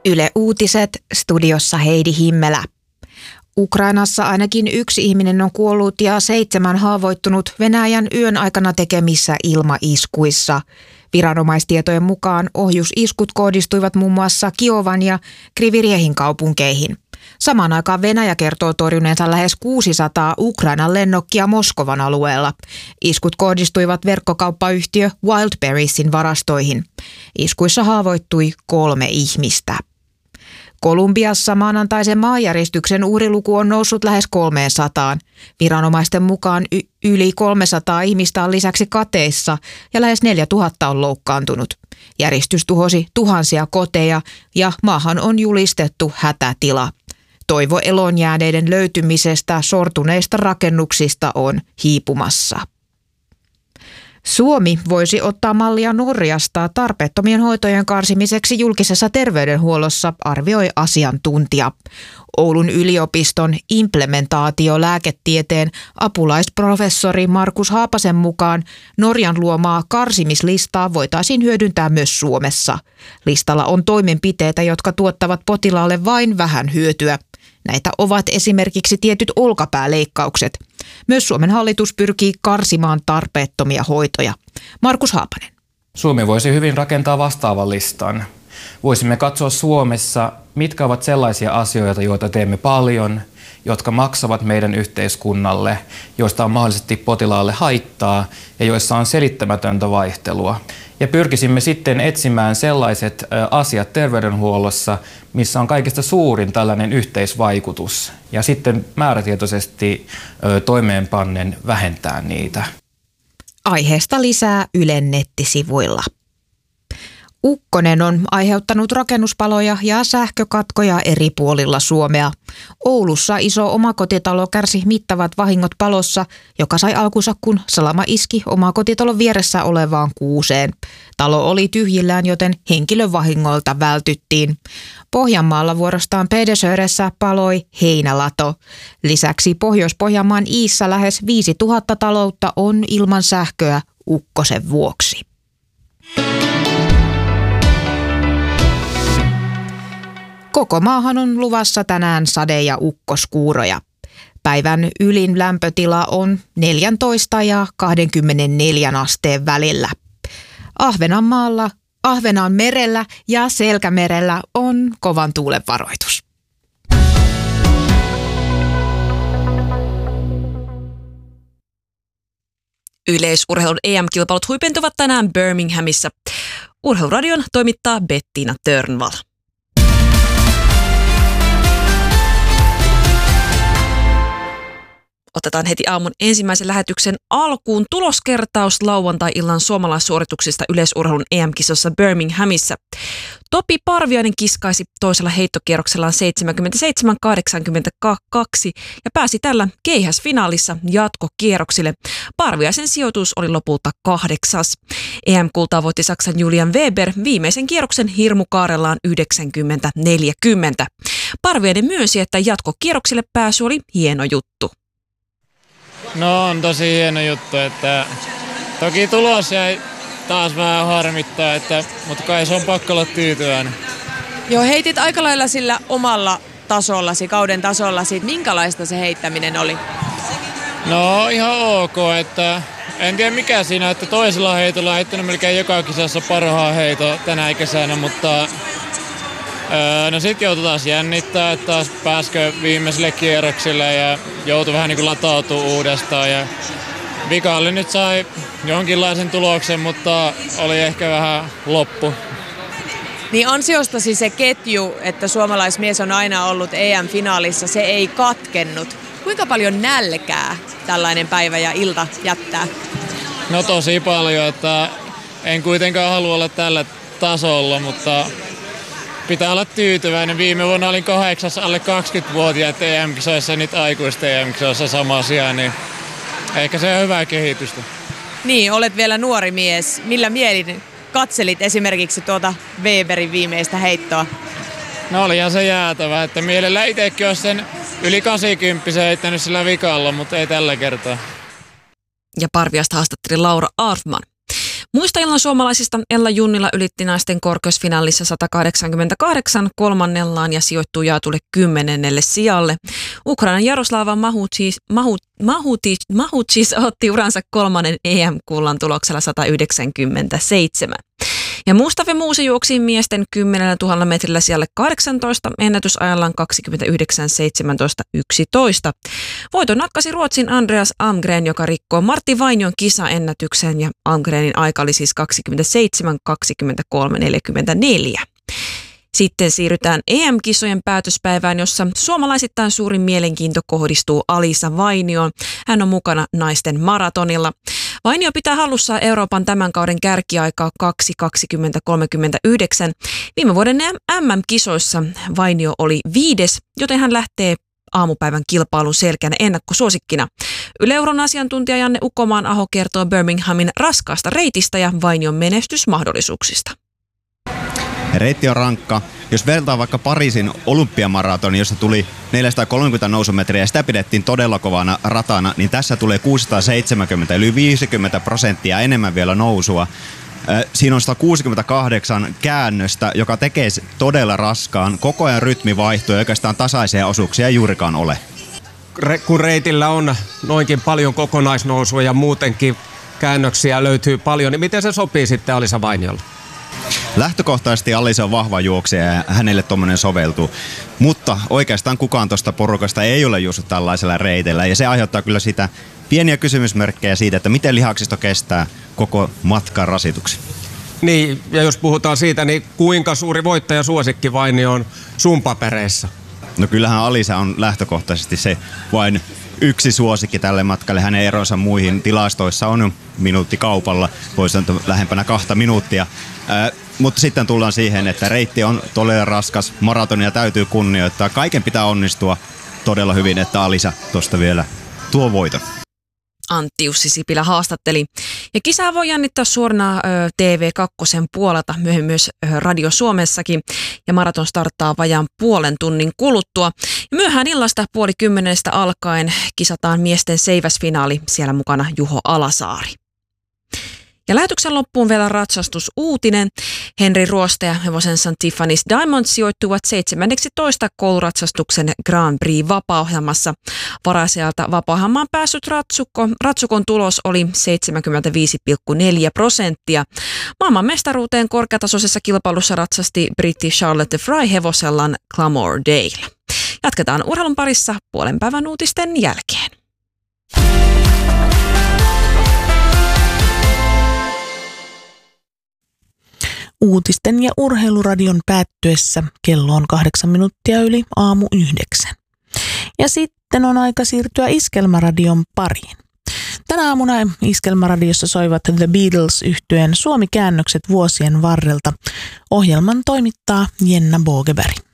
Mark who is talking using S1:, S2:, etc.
S1: Yle Uutiset, studiossa Heidi Himmelä. Ukrainassa ainakin 1 ihminen on kuollut ja 7 haavoittunut Venäjän yön aikana tekemissä ilmaiskuissa. Viranomaistietojen mukaan ohjusiskut kohdistuivat muun muassa Kiovan ja Kryvyi-Rihin kaupunkeihin. Samaan aikaan Venäjä kertoo torjuneensa lähes 600 Ukrainan lennokkia Moskovan alueella. Iskut kohdistuivat verkkokauppayhtiö Wildberriesin varastoihin. Iskuissa haavoittui 3 ihmistä. Kolumbiassa maanantaisen maanjäristyksen uhriluku on noussut lähes 300. Viranomaisten mukaan yli 300 ihmistä on lisäksi kateissa ja lähes 4000 on loukkaantunut. Järistys tuhosi tuhansia koteja ja maahan on julistettu hätätila. Toivo elonjääneiden löytymisestä sortuneista rakennuksista on hiipumassa. Suomi voisi ottaa mallia Norjasta tarpeettomien hoitojen karsimiseksi julkisessa terveydenhuollossa, arvioi asiantuntija. Oulun yliopiston implementaatiolääketieteen apulaisprofessori Markus Haapasen mukaan Norjan luomaa karsimislistaa voitaisiin hyödyntää myös Suomessa. Listalla on toimenpiteitä, jotka tuottavat potilaalle vain vähän hyötyä. Näitä ovat esimerkiksi tietyt olkapääleikkaukset. Myös Suomen hallitus pyrkii karsimaan tarpeettomia hoitoja. Markus Haapanen.
S2: Suomi voisi hyvin rakentaa vastaavan listan. Voisimme katsoa Suomessa, mitkä ovat sellaisia asioita, joita teemme paljon, jotka maksavat meidän yhteiskunnalle, joista on mahdollisesti potilaalle haittaa ja joissa on selittämätöntä vaihtelua. Ja pyrkisimme sitten etsimään sellaiset asiat terveydenhuollossa, missä on kaikista suurin tällainen yhteisvaikutus. Ja sitten määrätietoisesti toimeenpannen vähentää niitä.
S1: Aiheesta lisää Ylen nettisivuilla. Ukkonen on aiheuttanut rakennuspaloja ja sähkökatkoja eri puolilla Suomea. Oulussa iso omakotitalo kärsi mittavat vahingot palossa, joka sai alkunsa, kun salama iski omakotitalon vieressä olevaan kuuseen. Talo oli tyhjillään, joten henkilövahingoilta vältyttiin. Pohjanmaalla vuorostaan Pedersöressä paloi heinälato. Lisäksi Pohjois-Pohjanmaan Iissä lähes 5000 taloutta on ilman sähköä ukkosen vuoksi. Koko maahan on luvassa tänään sade- ja ukkoskuuroja. Päivän ylin lämpötila on 14 ja 24 asteen välillä. Ahvenanmerellä ja Selkämerellä on kovan tuulen varoitus.
S3: Yleisurheilun EM-kilpailut huipentuvat tänään Birminghamissa. Urheiluradion toimittaa Bettina Törnvall. Otetaan heti aamun ensimmäisen lähetyksen alkuun tuloskertaus lauantai-illan suomalaissuorituksista yleisurheilun EM-kisossa Birminghamissa. Topi Parviainen kiskaisi toisella heittokierroksellaan 77-82 ja pääsi tällä keihäsfinaalissa jatkokierroksille. Parviaisen sijoitus oli lopulta 8. EM-kultaa voitti Saksan Julian Weber viimeisen kierroksen hirmukaarellaan 90-40. Parviainen myönsi, että jatkokierroksille pääsy oli hieno juttu.
S4: No on tosi hieno juttu, että toki tulos jäi taas vähän harmittaa, mutta kai se on pakko olla tyytyväinen.
S5: Joo, heitit aika lailla sillä omalla tasollasi, kauden tasollasi. Minkälaista se heittäminen oli?
S4: No ihan ok, että en tiedä mikä siinä, että toisella heitolla on heittänyt melkein joka kisassa parhaan heito tänä kesänä, mutta no sit joutui taas jännittää, että taas pääskö viimeiselle kierroksille ja joutui vähän niin kuin latautua uudestaan. Ja vikalle nyt sai jonkinlaisen tuloksen, mutta oli ehkä vähän loppu.
S5: Niin ansiostasi se ketju, että suomalaismies on aina ollut EM-finaalissa, se ei katkennut. Kuinka paljon nälkää tällainen päivä ja ilta jättää?
S4: No tosi paljon, että en kuitenkaan halua olla tällä tasolla, mutta pitää olla tyytyväinen. Viime vuonna olin 8 alle 20-vuotiaat EM-kisoissa, nyt aikuisten EM-kisoissa sama asia, niin ehkä se on hyvää kehitystä.
S5: Niin, olet vielä nuori mies. Millä mielin katselit esimerkiksi tuota Weberin viimeistä heittoa?
S4: No olihan se jäätävä, että mielellä itsekin olisi sen yli 80 heittänyt sillä vikalla, mutta ei tällä kertaa.
S3: Ja Parviasta haastatteli Laura Arfman. Muista illan suomalaisista Ella Junnila ylitti naisten korkeusfinaalissa 188 kolmannellaan ja sijoittui jaetulle 10. sijalle. Ukrainan Jaroslava Mahutis otti uransa 3. EM-kullan tuloksella 197. Ja Mustafa Muusi juoksi miesten 10 000 metrillä sijalle 18, ennätysajallaan 29.17.11. Voiton nakkasi Ruotsin Andreas Almgren, joka rikkoo Martti Vainion kisaennätyksen, ja Almgrenin aika oli siis 27.23.44. Sitten siirrytään EM-kisojen päätöspäivään, jossa suomalaisittain suurin mielenkiinto kohdistuu Alisa Vainioon. Hän on mukana naisten maratonilla. Vainio pitää hallussaan Euroopan tämän kauden kärkiaikaa 2.20.39. Viime vuoden MM-kisoissa Vainio oli 5., joten hän lähtee aamupäivän kilpailun selkeänä ennakkosuosikkina. Yle Euron asiantuntija Janne Ukomaan-Aho kertoo Birminghamin raskaasta reitistä ja Vainion menestysmahdollisuuksista.
S6: Reitti on rankka. Jos vertaa vaikka Pariisin olympiamaratonin, jossa tuli 430 nousumetriä ja sitä pidettiin todella kovana ratana, niin tässä tulee 670, yli 50% enemmän vielä nousua. Siinä on 168 käännöstä, joka tekee todella raskaan. Koko ajan rytmi vaihtuu ja oikeastaan tasaisia osuuksia ei juurikaan ole.
S7: Kun reitillä on noinkin paljon kokonaisnousua ja muutenkin käännöksiä löytyy paljon, niin miten se sopii sitten Alisa Vainiolle?
S6: Lähtökohtaisesti Alisa on vahva juoksija ja hänelle tommonen soveltuu, mutta oikeastaan kukaan tuosta porukasta ei ole juossut tällaisella reitellä ja se aiheuttaa kyllä sitä pieniä kysymysmerkkejä siitä, että miten lihaksisto kestää koko matkan rasituksen.
S7: Niin, ja jos puhutaan siitä, niin kuinka suuri voittajasuosikki Vainio on sun papereissa?
S6: No kyllähän Alisa on lähtökohtaisesti se vain yksi suosikki tälle matkalle. Hänen eronsa muihin tilastoissa on minuuttikaupalla, voisi sanoa lähempänä 2 minuuttia. Mutta sitten tullaan siihen, että reitti on todella raskas, maratonia täytyy kunnioittaa. Kaiken pitää onnistua todella hyvin, että Alisa tuosta vielä tuo voiton.
S3: Antti Jussi Sipilä haastatteli. Ja kisaa voi jännittää suorana TV2 puolelta, myöhemmin myös Radio Suomessakin. Ja maraton starttaa vajaan puolen tunnin kuluttua. Ja myöhään illasta 9:30 alkaen kisataan miesten seiväsfinaali, siellä mukana Juho Alasaari. Ja lähetyksen loppuun vielä ratsastusuutinen. Henri Ruoste ja hevosensa Tiffany's Diamonds sijoittuvat 17. kouluratsastuksen Grand Prix-vapaa-ohjelmassa. Varasijalta vapaa-ohjelmaan päässyt ratsukon tulos oli 75,4%. Maailman mestaruuteen korkeatasoisessa kilpailussa ratsasti britti Charlotte Fry hevosellaan Clamour Dale. Jatketaan urheilun parissa puolen päivän uutisten jälkeen.
S8: Uutisten ja urheiluradion päättyessä kello on 8 minuuttia yli aamu 9. Ja sitten on aika siirtyä Iskelmäradion pariin. Tänä aamuna Iskelmäradiossa soivat The Beatles -yhtyeen Suomi-käännökset vuosien varrelta. Ohjelman toimittaa Jenna Bogeberg.